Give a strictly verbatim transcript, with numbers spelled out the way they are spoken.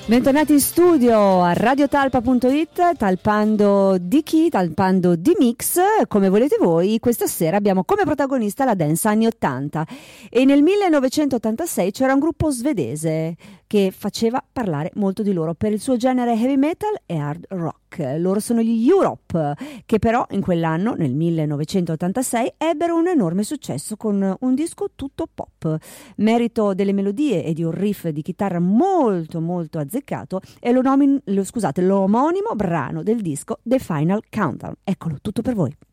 Bentornati in studio a radiotalpa punto it, talpando di chi, talpando di mix, come volete voi. Questa sera abbiamo come protagonista la dance anni ottanta e nel millenovecentottantasei c'era un gruppo svedese che faceva parlare molto di loro per il suo genere heavy metal e hard rock. Loro sono gli Europe, che però in quell'anno, nel millenovecentottantasei, ebbero un enorme successo con un disco tutto pop. Merito delle melodie e di un riff di chitarra molto molto azzeccato è lo, nomin- lo, scusate, l'omonimo brano del disco The Final Countdown. Eccolo, tutto per voi.